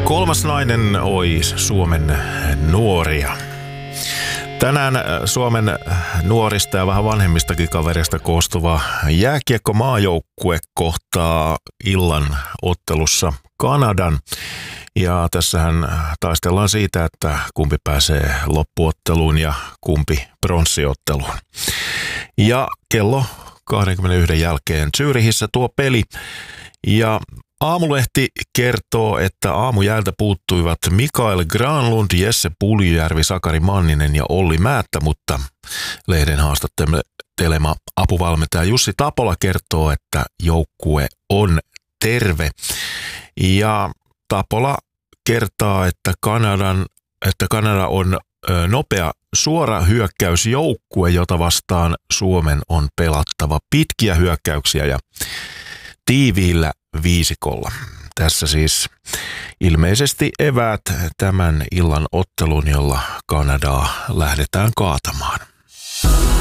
Kolmas nainen ois Suomen nuoria. Tänään Suomen nuorista ja vähän vanhemmistakin kavereista koostuva jääkiekkomaajoukkue kohtaa illan ottelussa Kanadan. Ja tässähän taistellaan siitä, että kumpi pääsee loppuotteluun ja kumpi pronssiotteluun. Ja kello 21 jälkeen Zürichissä tuo peli. Ja Aamulehti kertoo, että aamujäältä puuttuivat Mikael Granlund, Jesse Puljujärvi, Sakari Manninen ja Olli Määttä, mutta lehden haastattelema apuvalmentaja Jussi Tapola kertoo, että joukkue on terve. Ja Tapola kertaa, että Kanada on nopea suora hyökkäysjoukkue, jota vastaan Suomen on pelattava pitkiä hyökkäyksiä ja tiiviillä viisikolla. Tässä siis ilmeisesti eväät tämän illan ottelun, jolla Kanadaa lähdetään kaatamaan.